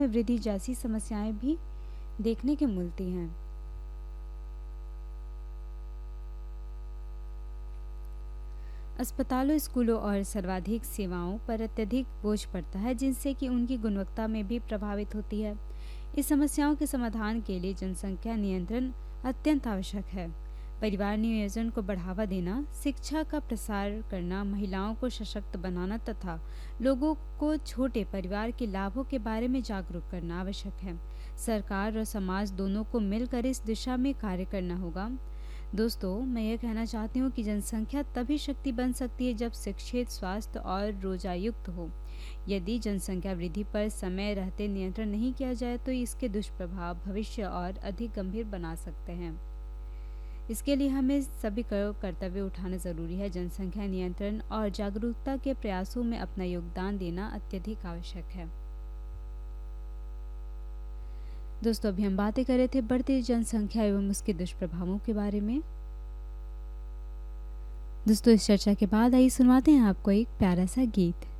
वृद्धि जैसी समस्याएं भी देखने को मिलती हैं। अस्पतालों, स्कूलों और सर्वाधिक सेवाओं पर अत्यधिक बोझ पड़ता है, जिनसे कि उनकी गुणवत्ता में भी प्रभावित होती है। इस समस्याओं के समाधान के लिए जनसंख्या नियंत्रण अत्यंत आवश्यक है। परिवार नियोजन को बढ़ावा देना, शिक्षा का प्रसार करना, महिलाओं को सशक्त बनाना तथा लोगों को छोटे परिवार के लाभों के बारे में जागरूक करना आवश्यक है। सरकार और समाज दोनों को मिलकर इस दिशा में कार्य करना होगा। दोस्तों, मैं ये कहना चाहती हूँ कि जनसंख्या तभी शक्ति बन सकती है जब शिक्षित, स्वास्थ्य और रोजायुक्त हो। यदि जनसंख्या वृद्धि पर समय रहते नियंत्रण नहीं किया जाए तो इसके दुष्प्रभाव भविष्य और अधिक गंभीर बना सकते हैं। इसके लिए हमें सभी को कर्तव्य उठाना जरूरी है। जनसंख्या नियंत्रण और जागरूकता के प्रयासों में अपना योगदान देना अत्यधिक आवश्यक है। दोस्तों, अभी हम बातें कर रहे थे बढ़ती जनसंख्या एवं उसके दुष्प्रभावों के बारे में। दोस्तों, इस चर्चा के बाद आइए सुनवाते हैं आपको एक प्यारा सा गीत।